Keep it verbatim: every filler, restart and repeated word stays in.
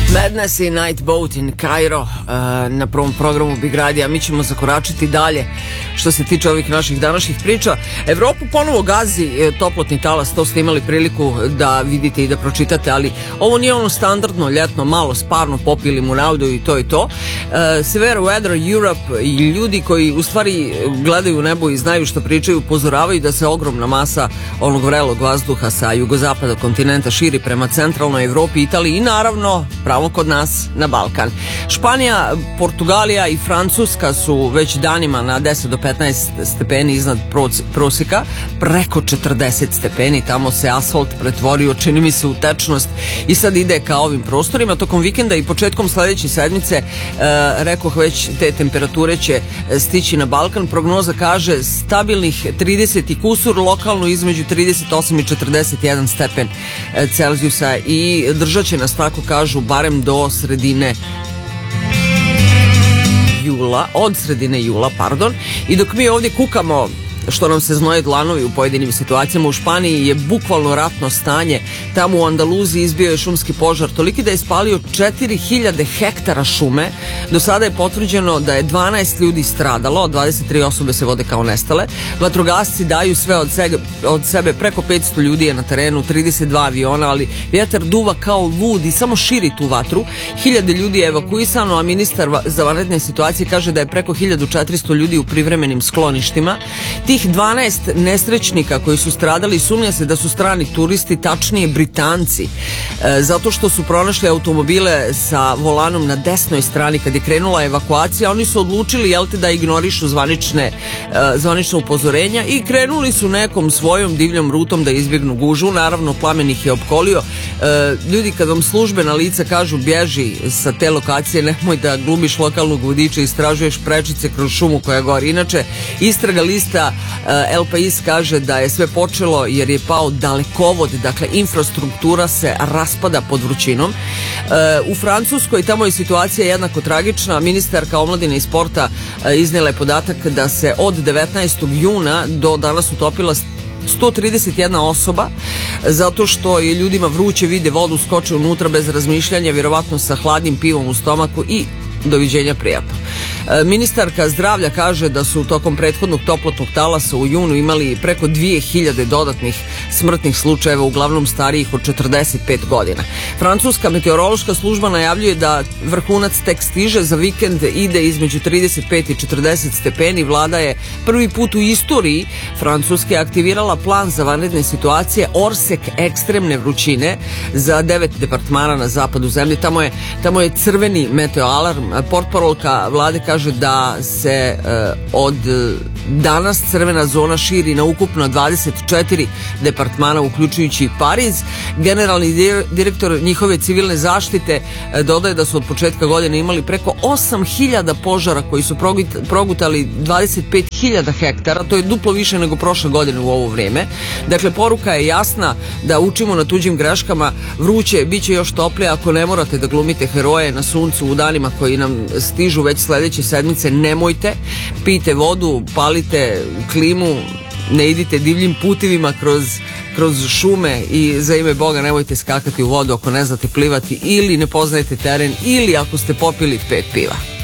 Madness i Night Boat in Cairo uh, na prvom programu Big Radija. Mi ćemo zakoračiti dalje što se tiče ovih naših današnjih priča. Evropu ponovo gazi toplotni talas, to ste imali priliku da vidite i da pročitate, ali ovo nije ono standardno ljetno, malo sparno, popili mu naudu i to i to. Uh, Severe Weather Europe i ljudi koji u stvari gledaju u nebo i znaju što pričaju, upozoravaju da se ogromna masa onog vrelog vazduha sa jugozapada kontinenta širi prema centralnoj Evropi, Italiji i naravno pravo kod nas na Balkan. Španija, Portugalija i Francuska su već danima na deset do petnaest stepeni iznad prosjeka, preko četrdeset stepeni, tamo se asfalt pretvorio, čini mi se, u tečnost i sad ide ka ovim prostorima. Tokom vikenda i početkom sledeće sedmice, e, rekoh već, te temperature će stići na Balkan. Prognoza kaže stabilnih trideset i kusur, lokalno između trideset osam i četrdeset jedan stepen Celzijusa i držat će nas, tako kažu, barem do sredine jula, od sredine jula, pardon. I dok mi ovdje kukamo što nam se znoje dlanovi u pojedinim situacijama, u Španiji je bukvalno ratno stanje. Tamo u Andaluziji izbio je šumski požar toliki da je spalio četiri hiljade hektara šume. Do sada je potvrđeno da je dvanaest ljudi stradalo, dvadeset tri osobe se vode kao nestale. Vatrogasci daju sve od sebe, od sebe preko petsto ljudi je na terenu, trideset dva aviona, ali vjetar duva kao lud i samo širi tu vatru. Hiljade ljudi je evakuisano, a ministar za vanredne situacije kaže da je preko hiljadu četiristo ljudi u privremenim skloništima. Tih dvanaest nesrećnika koji su stradali, sumnja se da su strani turisti, tačnije Britanci, e, zato što su pronašli automobile sa volanom na desnoj strani kad je krenula evakuacija. Oni su odlučili, jel te, da ignorišu zvanične, e, zvanične upozorenja i krenuli su nekom svojom divljom rutom da izbjegnu gužu. Naravno, plamen ih je opkolio. E, ljudi, kad vam službena lica kažu bježi sa te lokacije, nemoj da glumiš lokalnog vodiča i istražuješ prečice kroz šumu koja gori. Inače, istraga lista El Pais kaže da je sve počelo jer je pao dalekovod, dakle infrastruktura se raspada pod vrućinom. U Francuskoj tamo je situacija jednako tragična. Ministarka omladine i sporta iznijela je podatak da se od devetnaestog juna do danas utopila sto trideset jedna osoba zato što je ljudima vruće, vide vodu, skoče unutra bez razmišljanja, vjerovatno sa hladnim pivom u stomaku i doviđenja, prijatno. Ministarka zdravlja kaže da su tokom prethodnog toplotnog talasa u junu imali preko dvije hiljade dodatnih smrtnih slučajeva, uglavnom starijih od četrdeset pet godina. Francuska meteorološka služba najavljuje da vrhunac tek stiže, za vikend ide između trideset pet i četrdeset stepeni. Vlada je prvi put u istoriji Francuske aktivirala plan za vanredne situacije, orsek ekstremne vrućine za devet departmana na zapadu zemlje. Tamo je, tamo je crveni meteoalarm. Portparolka vlade kaže da se uh, od danas crvena zona širi na ukupno dvadeset četiri departmana, uključujući i Pariz. Generalni direktor njihove civilne zaštite uh, dodaje da su od početka godine imali preko osam hiljada požara koji su progutali dvadeset pet hiljada hektara, to je duplo više nego prošle godine u ovo vrijeme. Dakle, poruka je jasna da učimo na tuđim greškama. Vruće, bit će još toplije. Ako ne morate da glumite heroje na suncu u danima koji nam stižu već sledeće sedmice, nemojte, pijte vodu, palite klimu, ne idite divljim putevima kroz, kroz šume i za ime Boga nemojte skakati u vodu ako ne znate plivati ili ne poznajete teren ili ako ste popili pet piva.